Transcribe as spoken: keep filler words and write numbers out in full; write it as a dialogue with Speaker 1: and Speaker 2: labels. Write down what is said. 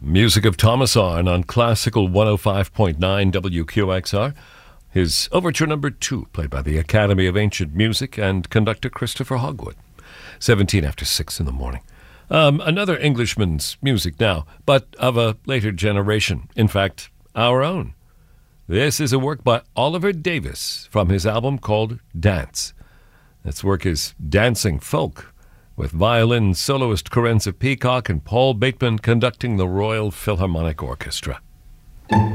Speaker 1: Music of Thomas Arne on Classical one oh five point nine W Q X R. His Overture Number Two, played by the Academy of Ancient Music and conductor Christopher Hogwood. seventeen after six in the morning. Um, another Englishman's music now, but of a later generation. In fact, our own. This is a work by Oliver Davies from his album called Dance. This work is dancing folk, with violin soloist Carenza Peacock and Paul Bateman conducting the Royal Philharmonic Orchestra.